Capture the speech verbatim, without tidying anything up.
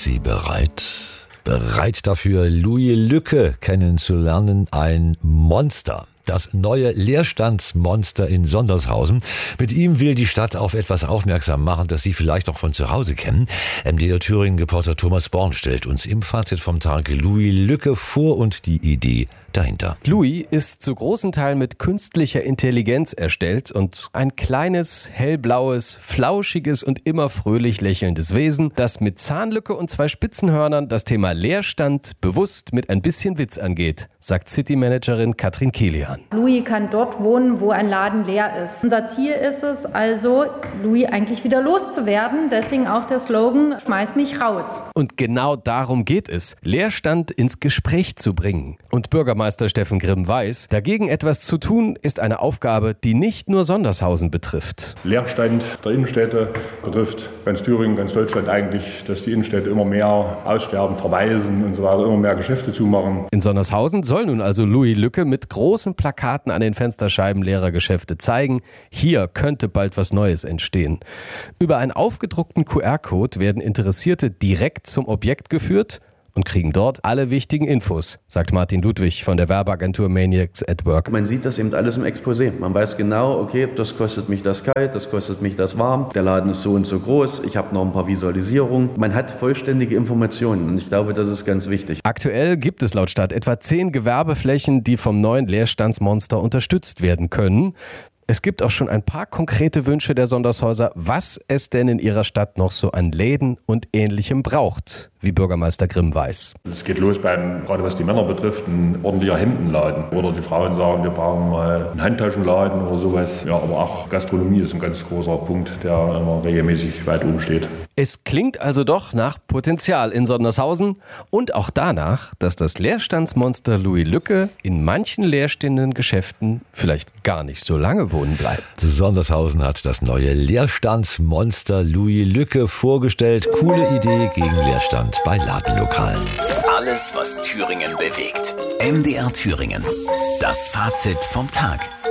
Sie bereit? Bereit dafür, Louis Lücke kennenzulernen, ein Monster. Das neue Leerstandsmonster in Sondershausen. Mit ihm will die Stadt auf etwas aufmerksam machen, das Sie vielleicht auch von zu Hause kennen. M D R Thüringen-Reporter Thomas Born stellt uns im Fazit vom Tag Louis Lücke vor und die Idee dahinter. Louis ist zu großen Teilen mit künstlicher Intelligenz erstellt und ein kleines, hellblaues, flauschiges und immer fröhlich lächelndes Wesen, das mit Zahnlücke und zwei Spitzenhörnern das Thema Leerstand bewusst mit ein bisschen Witz angeht, sagt City-Managerin Katrin Kilian. Louis kann dort wohnen, wo ein Laden leer ist. Unser Ziel ist es also, Louis eigentlich wieder loszuwerden. Deswegen auch der Slogan, schmeiß mich raus. Und genau darum geht es, Leerstand ins Gespräch zu bringen. Und Bürgermeister Steffen Grimm weiß, dagegen etwas zu tun, ist eine Aufgabe, die nicht nur Sondershausen betrifft. Leerstand der Innenstädte betrifft ganz Thüringen, ganz Deutschland eigentlich, dass die Innenstädte immer mehr aussterben, verweisen und so weiter, immer mehr Geschäfte zumachen. In Sondershausen soll nun also Louis Lücke mit großen Plakaten an den Fensterscheiben leerer Geschäfte zeigen, hier könnte bald was Neues entstehen. Über einen aufgedruckten Q R-Code werden Interessierte direkt zum Objekt geführt und kriegen dort alle wichtigen Infos, sagt Martin Ludwig von der Werbeagentur Maniacs at Work. Man sieht das eben alles im Exposé. Man weiß genau, okay, das kostet mich das kalt, das kostet mich das warm, der Laden ist so und so groß, ich habe noch ein paar Visualisierungen. Man hat vollständige Informationen und ich glaube, das ist ganz wichtig. Aktuell gibt es laut Stadt etwa zehn Gewerbeflächen, die vom neuen Leerstandsmonster unterstützt werden können. Es gibt auch schon ein paar konkrete Wünsche der Sondershäuser, was es denn in ihrer Stadt noch so an Läden und Ähnlichem braucht, wie Bürgermeister Grimm weiß. Es geht los beim, gerade was die Männer betrifft, ein ordentlicher Hemdenladen. Oder die Frauen sagen, wir brauchen mal einen Handtaschenladen oder sowas. Ja, aber auch Gastronomie ist ein ganz großer Punkt, der immer regelmäßig weit oben steht. Es klingt also doch nach Potenzial in Sondershausen und auch danach, dass das Leerstandsmonster Louis Lücke in manchen leerstehenden Geschäften vielleicht gar nicht so lange wohnen bleibt. Sondershausen hat das neue Leerstandsmonster Louis Lücke vorgestellt. Coole Idee gegen Leerstand bei Ladenlokalen. Alles, was Thüringen bewegt. M D R Thüringen. Das Fazit vom Tag.